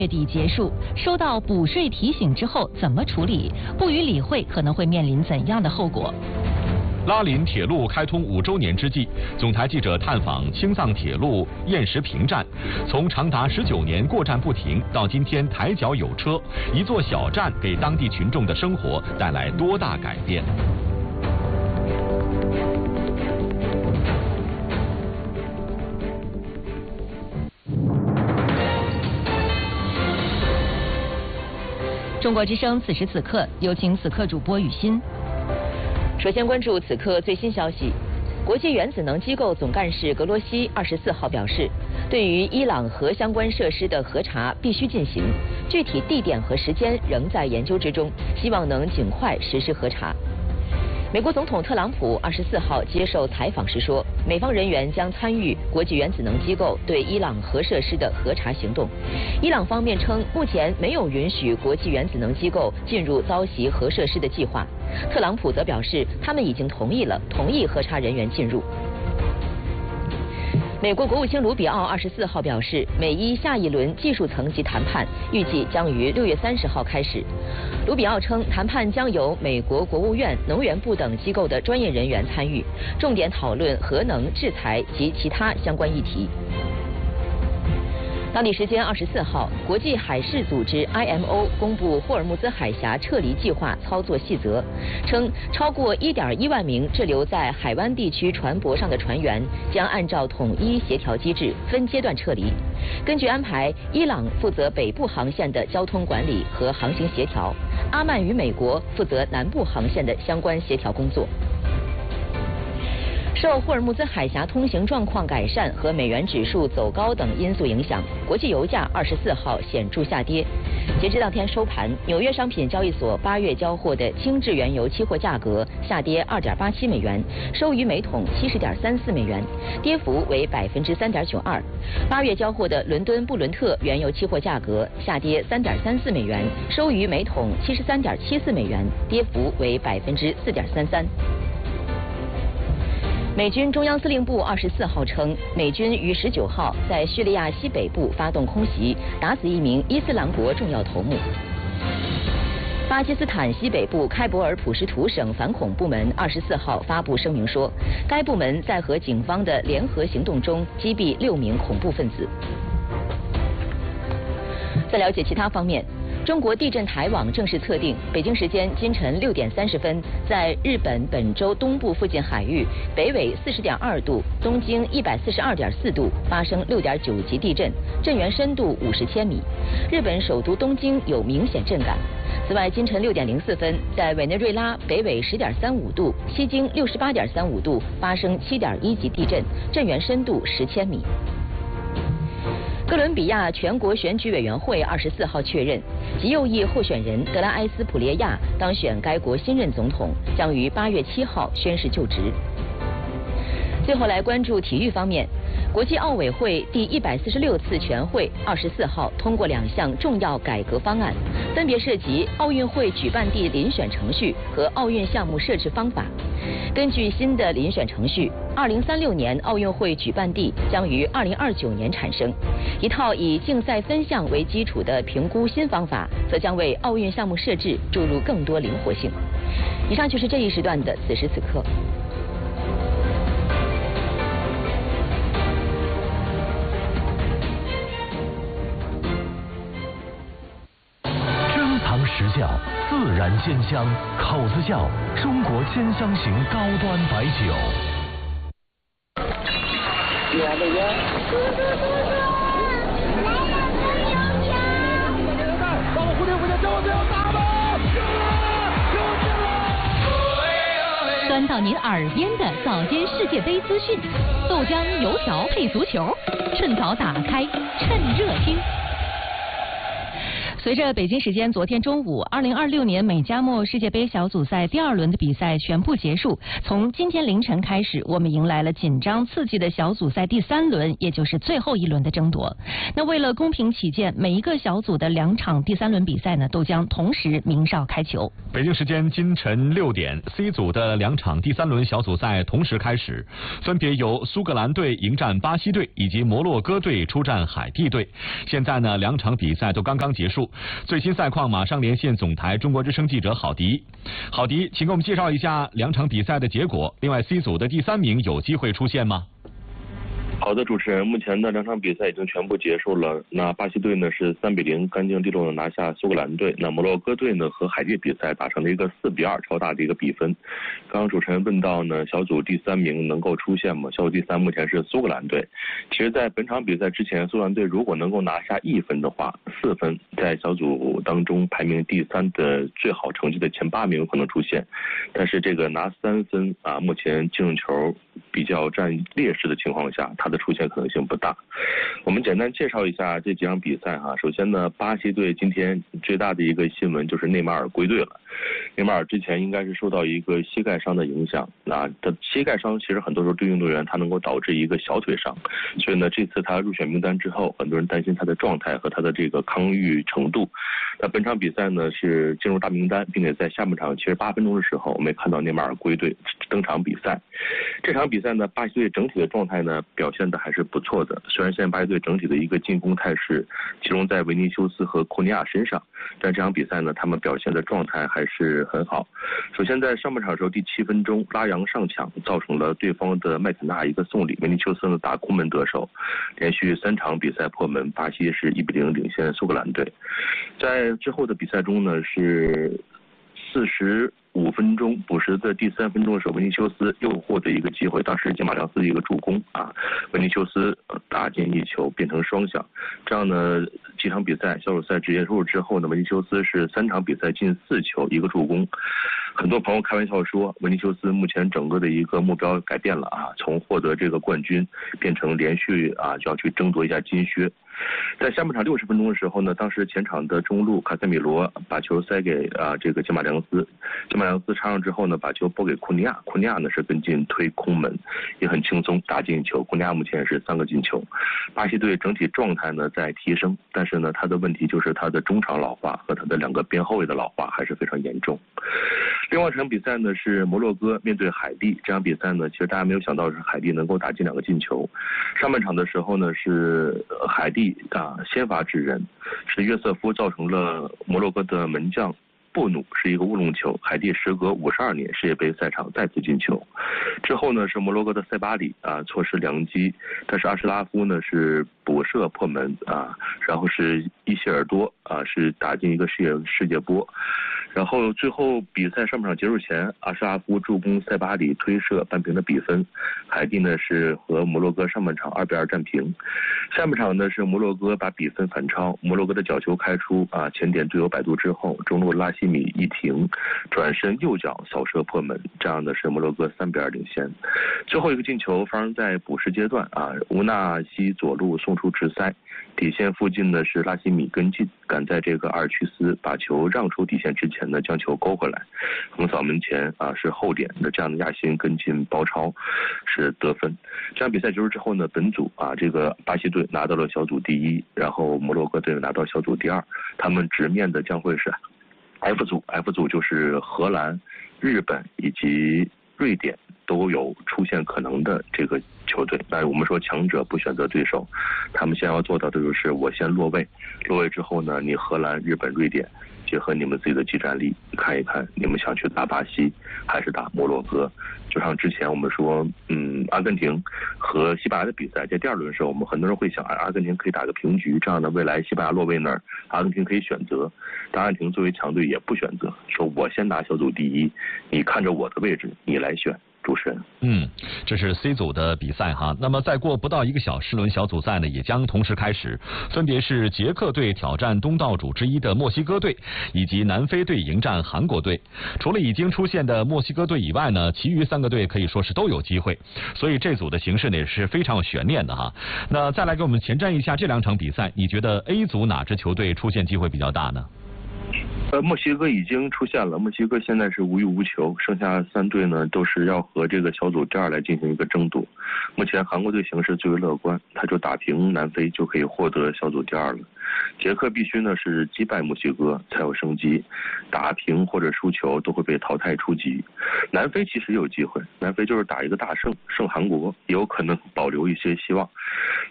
月底结束，收到补税提醒之后怎么处理？不予理会可能会面临怎样的后果？ 拉林铁路开通5周年之际，总台记者探访青藏铁路雁石坪站，从长达19年过站不停，到今天抬脚有车，一座小站给当地群众的生活带来多大改变？ 中国之声此时此刻，有请此刻主播雨欣。 首先关注此刻最新消息，国际原子能机构总干事格罗西24号表示，对于伊朗核相关设施的核查必须进行，具体地点和时间仍在研究之中，希望能尽快实施核查。美国总统特朗普24号接受采访时说，美方人员将参与国际原子能机构对伊朗核设施的核查行动。伊朗方面称，目前没有允许国际原子能机构进入遭袭核设施的计划。特朗普则表示，他们已经同意核查人员进入。美国国务卿卢比奥24号表示，美伊下一轮技术层级谈判预计将于6月30号开始。卢比奥称，谈判将由美国国务院、能源部等机构的专业人员参与，重点讨论核能、制裁及其他相关议题。当地时间24号，国际海事组织 IMO 公布霍尔木兹海峡撤离计划操作细则，称超过1.1万名滞留在海湾地区船舶上的船员将按照统一协调机制分阶段撤离。根据安排，伊朗负责北部航线的交通管理和航行协调，阿曼与美国负责南部航线的相关协调工作。受霍尔木兹海峡通行状况改善和美元指数走高等因素影响，国际油价24号显著下跌。截至当天收盘，纽约商品交易所8月交货的轻质原油期货价格下跌2.87美元，收于每桶70.34美元，跌幅为3.92%。8月交货的伦敦布伦特原油期货价格下跌3.34美元，收于每桶73.74美元，跌幅为4.33%。美军中央司令部24号称，美军于19号在叙利亚西北部发动空袭，打死1名伊斯兰国重要头目。巴基斯坦西北部开伯尔普什图省反恐部门24号发布声明说，该部门在和警方的联合行动中击毙6名恐怖分子。在了解其他方面，中国地震台网正式测定，北京时间今晨6点30分，在日本本州东部附近海域，北纬40.2度，东经142.4度发生6.9级地震，震源深度50千米。日本首都东京有明显震感。此外，今晨6点04分，在委内瑞拉北纬10.35度，西经68.35度发生7.1级地震，震源深度10千米。哥伦比亚全国选举委员会24号确认，极右翼候选人德拉埃斯普列亚当选该国新任总统，将于8月7号宣誓就职。最后来关注体育方面，国际奥委会第146次全会24号通过2项重要改革方案，分别涉及奥运会举办地遴选程序和奥运项目设置方法。根据新的遴选程序，2036年奥运会举办地将于2029年产生。一套以竞赛分项为基础的评估新方法，则将为奥运项目设置注入更多灵活性。以上就是这一时段的此时此刻。 珍藏实窖，自然鲜香，口子窖，中国鲜香型高端白酒。 端到您耳边的早间世界杯资讯，豆浆油条配足球，趁早打开，趁热听。 随着北京时间昨天中午，2026年美加墨世界杯小组赛第2轮的比赛全部结束。从今天凌晨开始，我们迎来了紧张刺激的小组赛第3轮，也就是最后一轮的争夺。那为了公平起见，每一个小组的2场第3轮比赛呢，都将同时鸣哨开球。 北京时间今晨6点 ，C 组的2场第3轮小组赛同时开始，分别由苏格兰队迎战巴西队，以及摩洛哥队出战海地队。现在呢，2场比赛都刚刚结束。最新赛况马上连线总台中国之声记者郝迪。郝迪，请给我们介绍一下2场比赛的结果。另外 ，C 组的第3名有机会出现吗？ 好的，主持人，目前的2场比赛已经全部结束了。那巴西队呢是3-0干净利落的拿下苏格兰队。那摩洛哥队呢和海地比赛打成了一个4-2超大的一个比分。刚刚主持人问到呢，小组第3名能够出现吗？小组第3目前是苏格兰队。其实，在本场比赛之前，苏格兰队如果能够拿下1分的话，4分，在小组当中排名第3的最好成绩的前8名有可能出现。但是这个拿3分啊，目前净胜球比较占劣势的情况下，它的出现可能性不大。我们简单介绍一下这几场比赛哈。首先呢，巴西队今天最大的一个新闻就是内马尔归队了。内马尔之前应该是受到一个膝盖伤的影响，那他膝盖伤其实很多时候对运动员他能够导致一个小腿伤，所以呢这次他入选名单之后，很多人担心他的状态和他的这个康愈程度。那本场比赛呢是进入大名单，并且在下半场78分钟的时候，我们也看到内马尔归队登场比赛。这场比赛呢，巴西队整体的状态呢表现的还是不错的。虽然现在巴西队整体的一个进攻态势集中在维尼修斯和库尼亚身上，但这场比赛呢，他们表现的状态还是很好。首先在上半场的时候，第7分钟拉扬上抢，造成了对方的麦肯纳一个送礼，维尼修斯呢打空门得手，连续3场比赛破门，巴西是1-0领先苏格兰队。在之后的比赛中呢，是45分钟补时的第3分钟的时候，维尼修斯又获得一个机会，当时吉马良斯的一个助攻啊，维尼修斯打进1球，变成双响。这样呢，几场比赛小组赛直接入之后呢，维尼修斯是3场比赛进4球1个助攻。很多朋友开玩笑说，维尼修斯目前整个的一个目标改变了啊，从获得这个冠军变成连续啊就要去争夺一下金靴。在下半场60分钟的时候呢，当时前场的中路卡塞米罗把球塞给这个吉马良斯，吉马良斯插上之后呢，把球拨给库尼亚，库尼亚呢是跟进推空门，也很轻松打进球。库尼亚目前是3个进球。巴西队整体状态呢在提升，但是呢他的问题就是他的中场老化和他的2个边后卫的老化还是非常严重。另外一场比赛呢是摩洛哥面对海地，这场比赛呢其实大家没有想到是海地能够打进2个进球。上半场的时候呢是海地先发制人，是约瑟夫造成了摩洛哥的门将布努是一个乌龙球，海地时隔52年世界杯赛场再次进球。之后呢是摩洛哥的塞巴里错失良机，但是阿什拉夫呢是补射破门然后是伊希尔多是打进一个世界波。然后最后比赛上半场结束前，阿什拉夫助攻塞巴里推射扳平的比分。海地呢是和摩洛哥上半场2-2战平。下半场呢是摩洛哥把比分反超，摩洛哥的角球开出前点队友摆渡之后，中路拉希米一停，转身右脚扫射破门，这样的是摩洛哥3-2领先。最后一个进球发生在补时阶段乌纳西左路送出直塞，底线附近呢是拉希米跟进，赶在这个阿尔屈斯把球让出底线之前呢将球勾回来，横扫门前是后点的这样的亚辛跟进包抄是得分。这场比赛结束之后呢，本组这个巴西队拿到了小组第1，然后摩洛哥队拿到小组第2，他们直面的将会是F 组。F 组就是荷兰、日本以及瑞典都有出现可能的这个球队。那我们说强者不选择对手，他们先要做到的就是我先落位，落位之后呢，你荷兰、日本、瑞典结合你们自己的技战力，看一看你们想去打巴西还是打摩洛哥。就像之前我们说阿根廷和西班牙的比赛，在第2轮的时候，我们很多人会想阿根廷可以打个平局，这样的未来西班牙落位那儿，阿根廷可以选择。但阿根廷作为强队也不选择，说我先拿小组第1，你看着我的位置你来选。 主持人。 这是 C 组的比赛哈。那么再过不到1个小时，轮小组赛呢也将同时开始，分别是捷克队挑战东道主之一的墨西哥队，以及南非队迎战韩国队。除了已经出现的墨西哥队以外呢，其余3个队可以说是都有机会，所以这组的形势呢也是非常有悬念的哈。那再来给我们前瞻一下这2场比赛，你觉得 A 组哪支球队出现机会比较大呢？ 墨西哥已经出现了，墨西哥现在是无欲无求，剩下3队呢都是要和这个小组第2来进行一个争夺。目前韩国队形势最为乐观，他就打平南非就可以获得小组第2了。捷克必须呢是击败墨西哥才有升级，打平或者输球都会被淘汰出局。南非其实有机会，南非就是打一个大胜，胜韩国，也有可能保留一些希望。